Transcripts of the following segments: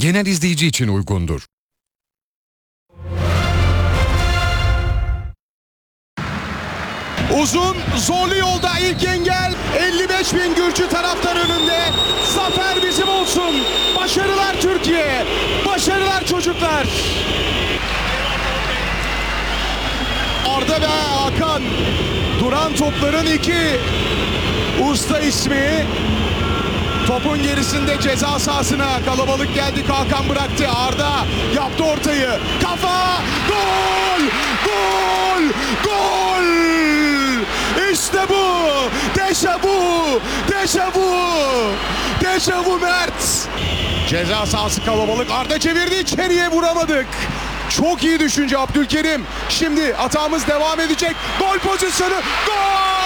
genel izleyici için uygundur. Uzun, zorlu yolda ilk engel. 55.000 Gürcü taraftar önünde. Zafer bizim olsun. Başarılar Türkiye. Başarılar çocuklar. Arda ve Hakan. Duran topların iki usta ismi. Topun gerisinde ceza sahasına kalabalık geldi. Hakan bıraktı. Arda yaptı ortayı. Kafa! Gol! Gol! Gol! İşte bu! Dejavu! Dejavu! Dejavu Mert! Ceza sahası kalabalık. Arda çevirdi. İçeriye vuramadık. Çok iyi düşünce Abdülkerim. Şimdi atağımız devam edecek. Gol pozisyonu. Gol!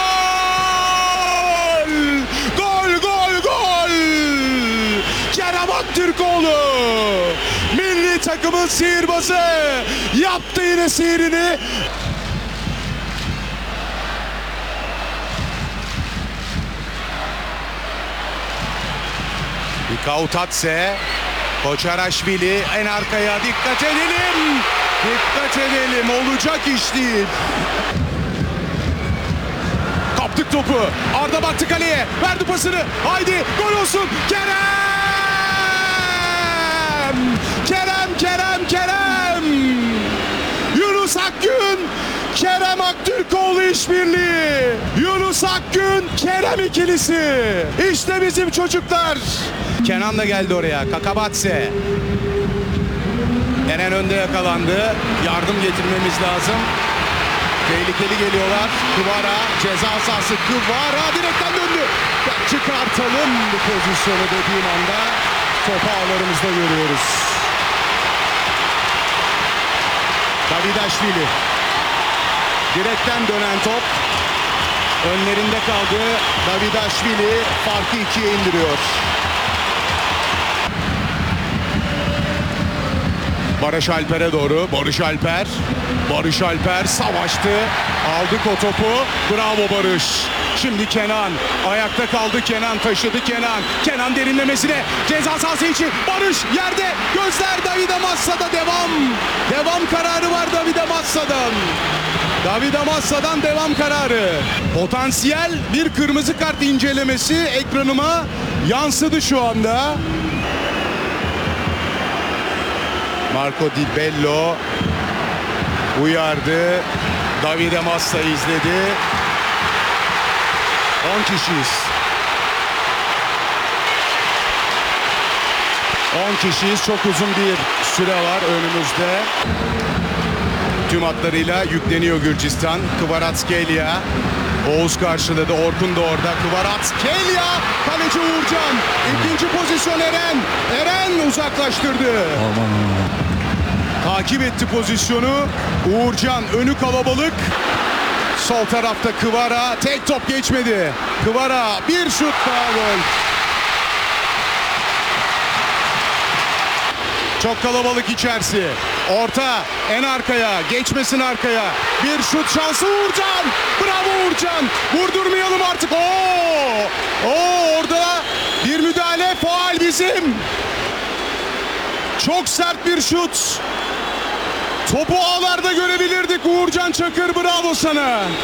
Gol, gol, gol! Kerem Aktürkoğlu! Milli takımın sihirbazı! Yaptı yine sihirini. Kautatse, Koçaraşvili en arkaya dikkat edelim. Dikkat edelim. Olacak iş değil. Kaptık topu. Arda baktı kaleye. Verdi pasını. Haydi gol olsun. Kerem! Kerem, Kerem, Kerem! Yunus Akgün! Kerem Aktürkoğlu işbirliği. Yunus Akgün, Kerem ikilisi. İşte bizim çocuklar. Kenan da geldi oraya. Kakabatse. Eren önde yakalandı. Yardım getirmemiz lazım. Tehlikeli geliyorlar. Kvara ceza sahası. Kvara direkten döndü. Çıkartalım bu pozisyonu dediğim anda topu ağlarımızda görüyoruz. Davidaşvili. Direkten dönen top önlerinde kaldı. Davidaşvili farkı ikiye indiriyor. Barış Alper'e doğru. Barış Alper. Barış Alper savaştı. Aldık o topu. Bravo Barış. Şimdi Kenan. Ayakta kaldı Kenan. Taşıdı Kenan. Kenan derinlemesine. Ceza sahası için. Barış yerde. Gözler Davide Massa'da devam. Devam kararı var Davide Massa'dan. Davide Massa'dan devam kararı. Potansiyel bir kırmızı kart incelemesi ekranıma yansıdı şu anda. Marco Di Bello uyardı. Davide Massa izledi. 10 kişiyiz. 10 kişiyiz. Çok uzun bir süre var önümüzde. Tüm hatlarıyla yükleniyor Gürcistan. Kvaratskhelia. Oğuz karşıladı. Orkun da orada. Kvaratskhelia. Kaleci Uğurcan. İkinci pozisyon Eren. Eren uzaklaştırdı. Takip etti pozisyonu. Uğurcan önü kalabalık. Sol tarafta Kvara. Tek top geçmedi. Kvara bir şut daha gol. Çok kalabalık içerisi. Orta en arkaya. Geçmesin arkaya. Bir şut şansı Uğurcan. Bravo Uğurcan. Vurdurmayalım artık. Orada bir müdahale. Faul bizim. Çok sert bir şut. Topu ağlarda görebilirdik Uğurcan Çakır. Bravo sana.